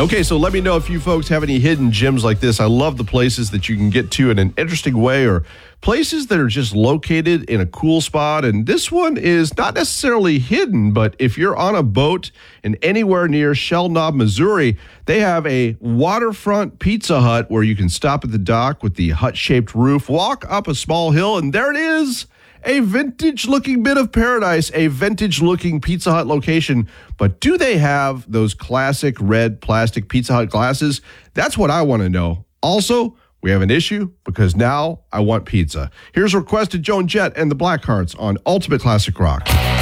Okay, so let me know if you folks have any hidden gems like this. I love the places that you can get to in an interesting way, or places that are just located in a cool spot. And this one is not necessarily hidden, but if you're on a boat and anywhere near Shell Knob, Missouri, they have a waterfront Pizza Hut where you can stop at the dock with the hut-shaped roof, walk up a small hill, and there it is. A vintage-looking bit of paradise, a vintage-looking Pizza Hut location. But do they have those classic red plastic Pizza Hut glasses? That's what I want to know. Also, we have an issue because now I want pizza. Here's Requested Joan Jett and the Blackhearts on Ultimate Classic Rock.